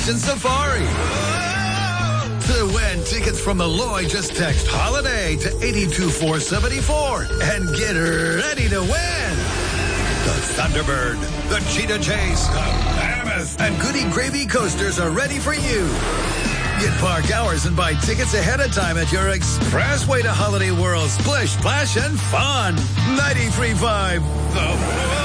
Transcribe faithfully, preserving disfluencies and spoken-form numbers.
Safari. To win tickets from the Loy, just text HOLIDAY to eight two four seven four and get ready to win. The Thunderbird, the Cheetah Chase, the Mammoth, and Goody Gravy coasters are ready for you. Get park hours and buy tickets ahead of time at your expressway to Holiday World. Splish, splash, and fun. ninety-three point five The